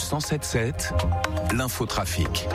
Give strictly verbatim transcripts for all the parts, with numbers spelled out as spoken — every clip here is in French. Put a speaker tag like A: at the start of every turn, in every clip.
A: cent sept sept, l'infotrafic.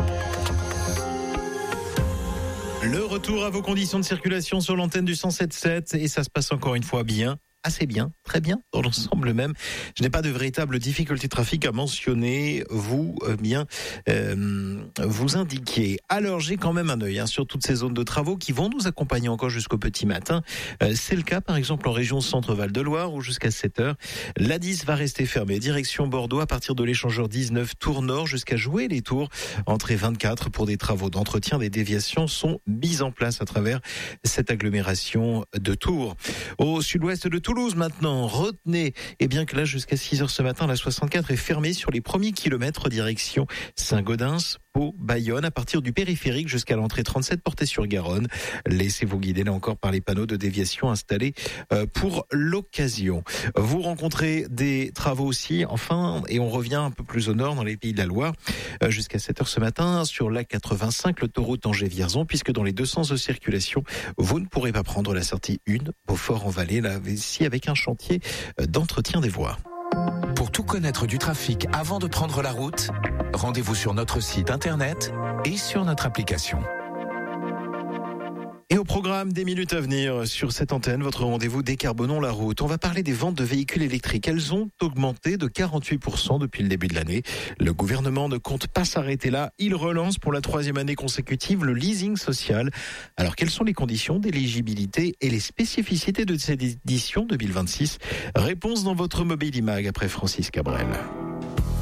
B: Le retour à vos conditions de circulation sur l'antenne du cent sept sept et ça se passe encore une fois bien. Assez bien, très bien, dans l'ensemble même. Je n'ai pas de véritable difficulté de trafic à mentionner, vous euh, bien euh, vous indiquer. Alors j'ai quand même un œil hein, sur toutes ces zones de travaux qui vont nous accompagner encore jusqu'au petit matin. Euh, c'est le cas par exemple en région Centre-Val de Loire où jusqu'à sept heures, l'A dix va rester fermée. Direction Bordeaux à partir de l'échangeur dix-neuf Tours Nord jusqu'à Jouer les Tours. Entrée vingt-quatre pour des travaux d'entretien. Des déviations sont mises en place à travers cette agglomération de Tours. Au sud-ouest de Toulouse maintenant, retenez, et bien que là jusqu'à six heures ce matin, la soixante-quatre est fermée sur les premiers kilomètres direction Saint-Gaudens, Pau, Bayonne, à partir du périphérique jusqu'à l'entrée trente-sept Portée-sur-Garonne. Laissez-vous guider là encore par les panneaux de déviation installés euh, pour l'occasion. Vous rencontrez des travaux aussi, enfin, et on revient un peu plus au nord dans les Pays de la Loire, euh, jusqu'à sept heures ce matin sur l'A quatre-vingt-cinq, l'autoroute Angers-Vierzon, puisque dans les deux sens de circulation, vous ne pourrez pas prendre la sortie un, Beaufort-en-Vallée, là, ici avec un chantier d'entretien des voies.
A: Pour tout connaître du trafic avant de prendre la route, rendez-vous sur notre site internet et sur notre application.
B: Et au programme des minutes à venir sur cette antenne, votre rendez-vous Décarbonons la route. On va parler des ventes de véhicules électriques. Elles ont augmenté de quarante-huit pour cent depuis le début de l'année. Le gouvernement ne compte pas s'arrêter là. Il relance pour la troisième année consécutive le leasing social. Alors, quelles sont les conditions d'éligibilité et les spécificités de cette édition deux mille vingt-six? Réponse dans votre Mobilimag après Francis Cabrel.